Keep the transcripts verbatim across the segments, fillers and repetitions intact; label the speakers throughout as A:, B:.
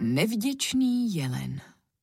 A: Nevděčný jelen.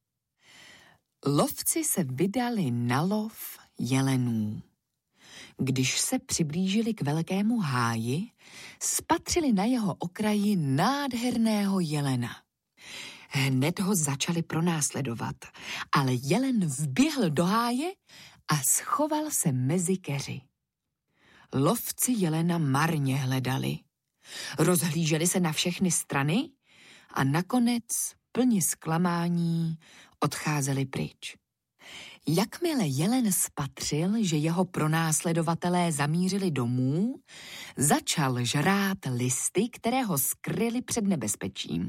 A: Lovci se vydali na lov jelenů. Když se přiblížili k velkému háji, spatřili na jeho okraji nádherného jelena. Hned ho začali pronásledovat, ale jelen vběhl do háje a schoval se mezi keři. Lovci jelena marně hledali. Rozhlíželi se na všechny strany a nakonec, plni zklamání, odcházeli pryč. Jakmile jelen spatřil, že jeho pronásledovatelé zamířili domů, začal žrát listy, které ho skryly před nebezpečím.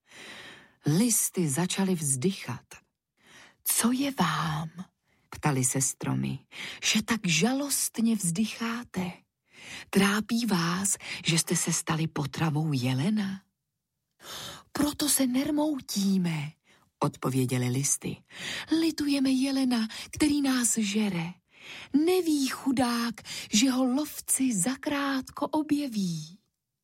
A: Listy začaly vzdychat. Co je vám? Ptali se stromy, že tak žalostně vzdycháte. Trápí vás, že jste se stali potravou jelena? Proto se nermoutíme, odpověděli listy. Litujeme jelena, který nás žere. Neví chudák, že ho lovci zakrátko objeví.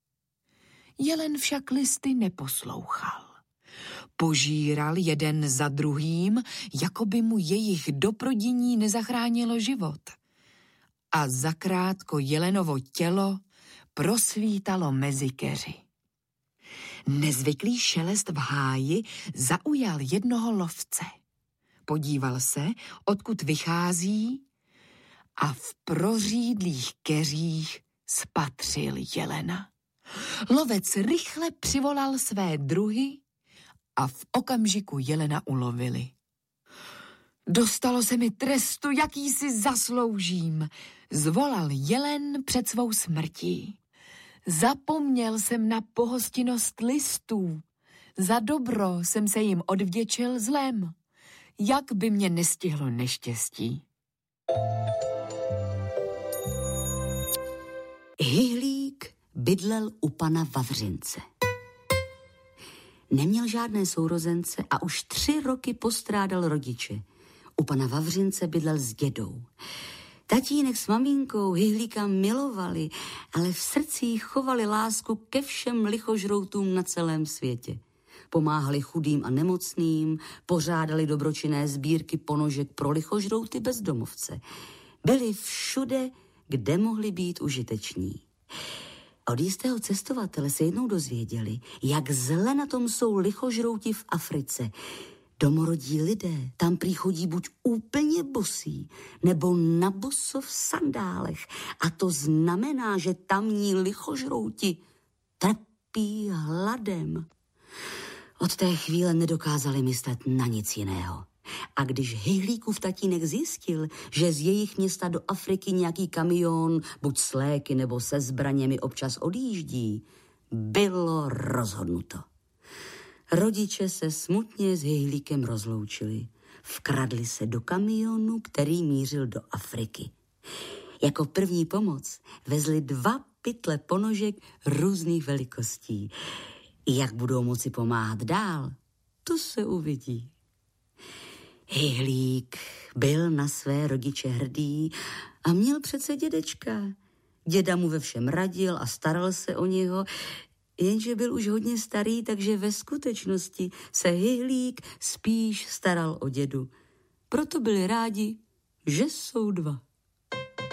A: Jelen však listy neposlouchal. Požíral jeden za druhým, jako by mu jejich doprodění nezachránilo život. A zakrátko jelenovo tělo prosvítalo mezi keři. Nezvyklý šelest v háji zaujal jednoho lovce. Podíval se, odkud vychází, a v prořídlých keřích spatřil jelena. Lovec rychle přivolal své druhy a v okamžiku jelena ulovili. Dostalo se mi trestu, jaký si zasloužím, zvolal jelen před svou smrtí. Zapomněl jsem na pohostinnost listů. Za dobro jsem se jim odvděčil zlem. Jak by mě nestihlo neštěstí?
B: Hyhlík bydlel u pana Vavřince. Neměl žádné sourozence a už tři roky postrádal rodiče. U pana Vavřince bydlel s dědou. Tatínek s maminkou Hyhlíka milovali, ale v srdcích chovali lásku ke všem lichožroutům na celém světě. Pomáhali chudým a nemocným, pořádali dobročinné sbírky ponožek pro lichožrouty bezdomovce. Byli všude, kde mohli být užiteční. Od jistého cestovatele se jednou dozvěděli, jak zle na tom jsou lichožrouti v Africe. Domorodí lidé tam prý chodí buď úplně bosí, nebo na boso v sandálech. A to znamená, že tamní lichožrouti trpí hladem. Od té chvíle nedokázali myslet na nic jiného. A když Hyhlíkův tatínek zjistil, že z jejich města do Afriky nějaký kamion, buď s léky nebo se zbraněmi občas odjíždí, bylo rozhodnuto. Rodiče se smutně s Hyhlíkem rozloučili. Vkradli se do kamionu, který mířil do Afriky. Jako první pomoc vezli dva pytle ponožek různých velikostí. Jak budou moci pomáhat dál, to se uvidí. Hyhlík byl na své rodiče hrdý a měl přece dědečka. Děda mu ve všem radil a staral se o něho, jenže byl už hodně starý, takže ve skutečnosti se Hyhlík spíš staral o dědu. Proto byli rádi, že jsou dva.